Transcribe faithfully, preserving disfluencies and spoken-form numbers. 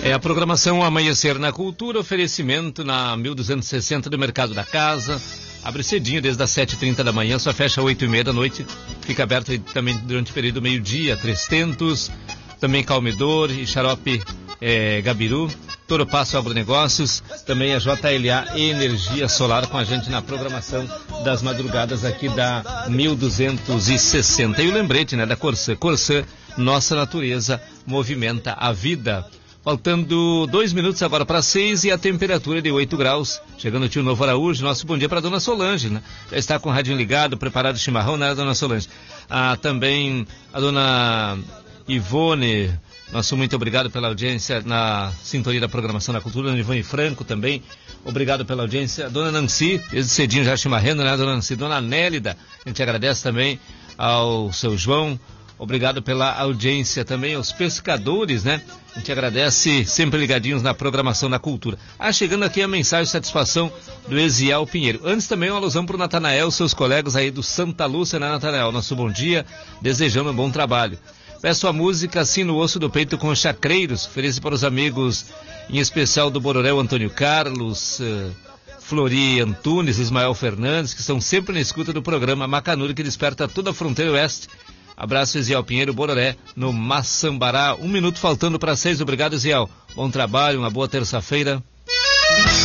É a programação Amanhecer na Cultura, oferecimento na mil duzentos e sessenta do Mercado da Casa. Abre cedinho desde as sete e trinta da manhã, só fecha às oito e meia da noite. Fica aberto aí também durante o período meio-dia. Trestentos, também Calmedor e Xarope é, Gabiru. Toro Passo Agronegócios, também a J L A Energia Solar com a gente na programação das madrugadas aqui da mil duzentos e sessenta. E o lembrete, né, da Corsã. Corsã, nossa natureza movimenta a vida. Faltando dois minutos agora para seis e a temperatura de oito graus. Chegando o tio Novo Araújo, nosso bom dia para a dona Solange, né? Já está com o radinho ligado, preparado o chimarrão, né, dona Solange? Ah, também a dona Ivone, nosso muito obrigado pela audiência na sintonia da programação da cultura. Dona Ivone Franco também, obrigado pela audiência. A dona Nancy, desde cedinho já chimarrendo, né, dona Nancy? Dona Nélida, a gente agradece também ao seu João. Obrigado pela audiência também aos pescadores, né? A gente agradece, sempre ligadinhos na programação da cultura. Ah, chegando aqui a mensagem de satisfação do Eziel Pinheiro. Antes também uma alusão para o Natanael, seus colegas aí do Santa Lúcia, né, Natanael? Nosso bom dia, desejando um bom trabalho. Peço a música Assim no Osso do Peito com Chacreiros, ofereço para os amigos, em especial do Bororé, Antônio Carlos, uh, Flori Antunes, Ismael Fernandes, que estão sempre na escuta do programa Macanuri, que desperta toda a fronteira oeste. Abraço, Eziel Pinheiro, Bororé, no Maçambará. Um minuto faltando para seis. Obrigado, Eziel. Bom trabalho, uma boa terça-feira.